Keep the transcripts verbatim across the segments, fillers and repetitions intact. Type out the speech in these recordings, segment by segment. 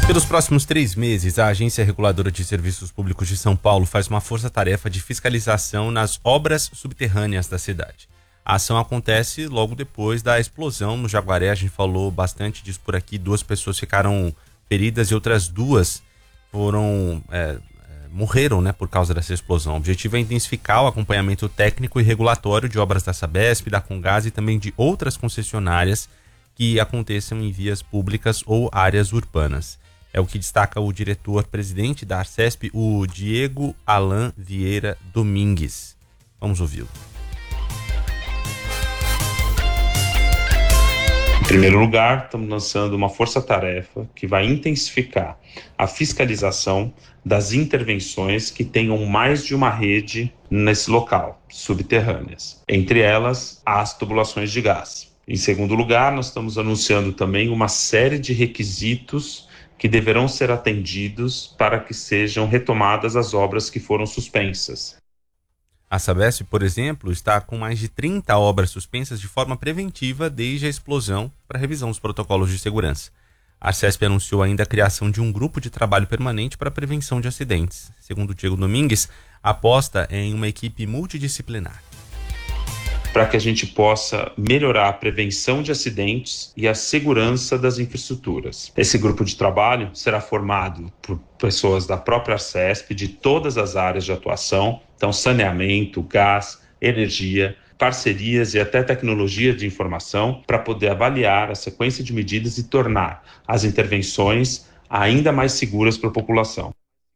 Pelos próximos três meses, a Agência Reguladora de Serviços Públicos de São Paulo faz uma força-tarefa de fiscalização nas obras subterrâneas da cidade. A ação acontece logo depois da explosão no Jaguaré. A gente falou bastante disso por aqui. Duas pessoas ficaram feridas e outras duas foram é, é, morreram, né, por causa dessa explosão. O objetivo é intensificar o acompanhamento técnico e regulatório de obras da Sabesp, da Comgás e também de outras concessionárias que aconteçam em vias públicas ou áreas urbanas. É o que destaca o diretor-presidente da Arcesp, o Diego Alan Vieira Domingues. Vamos ouvi-lo. Em primeiro lugar, estamos lançando uma força-tarefa que vai intensificar a fiscalização das intervenções que tenham mais de uma rede nesse local, subterrâneas. Entre elas, as tubulações de gás. Em segundo lugar, nós estamos anunciando também uma série de requisitos que deverão ser atendidos para que sejam retomadas as obras que foram suspensas. A Sabesp, por exemplo, está com mais de trinta obras suspensas de forma preventiva desde a explosão para revisão dos protocolos de segurança. A Arcesp anunciou ainda a criação de um grupo de trabalho permanente para a prevenção de acidentes. Segundo Diego Domingues, a aposta é em uma equipe multidisciplinar, para que a gente possa melhorar a prevenção de acidentes e a segurança das infraestruturas. Esse grupo de trabalho será formado por pessoas da própria Arcesp, de todas as áreas de atuação, então saneamento, gás, energia, parcerias e até tecnologia de informação, para poder avaliar a sequência de medidas e tornar as intervenções ainda mais seguras para a população.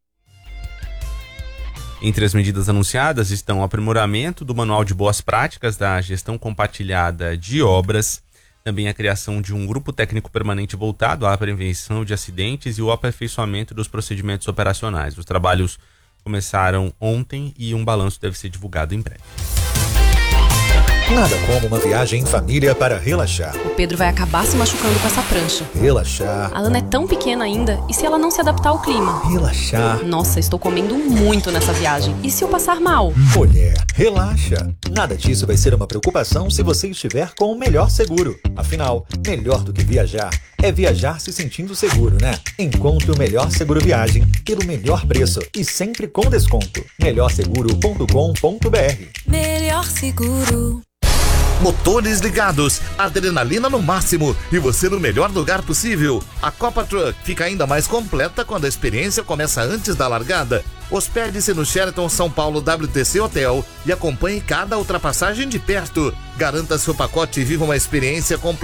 Entre as medidas anunciadas estão o aprimoramento do Manual de Boas Práticas da Gestão Compartilhada de Obras, também a criação de um grupo técnico permanente voltado à prevenção de acidentes e o aperfeiçoamento dos procedimentos operacionais. Os trabalhos começaram ontem e um balanço deve ser divulgado em breve. Nada como uma viagem em família para relaxar. O Pedro vai acabar se machucando com essa prancha. Relaxar. A Ana é tão pequena ainda, e se ela não se adaptar ao clima? Relaxar. Nossa, estou comendo muito nessa viagem. E se eu passar mal? Mulher, relaxa. Nada disso vai ser uma preocupação se você estiver com o melhor seguro. Afinal, melhor do que viajar é viajar se sentindo seguro, né? Encontre o melhor seguro viagem pelo melhor preço e sempre com desconto. melhor seguro ponto com ponto b r. Melhor Seguro. Motores ligados, adrenalina no máximo e você no melhor lugar possível. A Copa Truck fica ainda mais completa quando a experiência começa antes da largada. Hospede-se no Sheraton São Paulo W T C Hotel e acompanhe cada ultrapassagem de perto. Garanta seu pacote e viva uma experiência completa